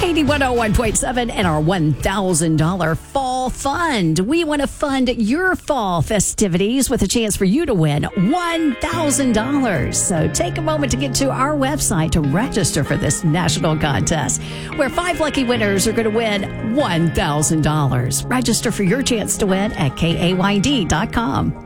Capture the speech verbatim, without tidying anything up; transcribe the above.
K D one oh one point seven and our one thousand dollars Fall Fund. We want to fund your fall festivities with a chance for you to win one thousand dollars. So take a moment to get to our website to register for this national contest, where five lucky winners are going to win one thousand dollars. Register for your chance to win at K A Y D dot com.